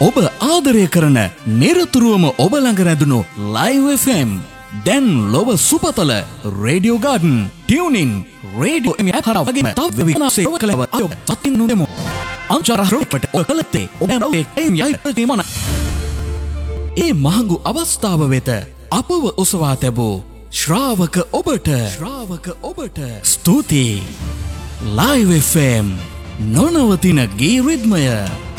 ඔබ ආදරය කරන නිරතුරුවම ඔබ ළඟ රැඳුණු Live FM දැන් ලොව සුපතල රේඩියෝ ගාඩන් ටියුනින් රේඩියෝ එම් ඇප් හරහා වගේම තව විනාශේ කළව අයෝ සතින් නුදෙමු අංචාරහරකට ඔබ කලත්තේ ඔබ නෝේ එම් යයි ප්‍රතිමන ඒ මහඟු අවස්ථාව වෙත අපව ඔසවා තැබූ ශ්‍රාවක ඔබට ස්තුතියි Live FM නොනවතින ගී රිද්මය